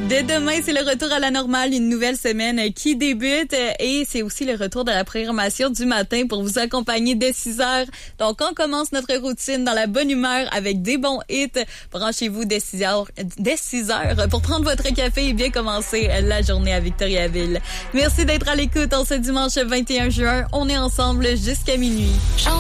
Dès demain, c'est le retour à la normale, une nouvelle semaine qui débute et c'est aussi le retour de la programmation du matin pour vous accompagner dès 6 heures. Donc, on commence notre routine dans la bonne humeur avec des bons hits. Branchez-vous dès 6 heures pour prendre votre café et bien commencer la journée à Victoriaville. Merci d'être à l'écoute en ce dimanche 21 juin. On est ensemble jusqu'à minuit.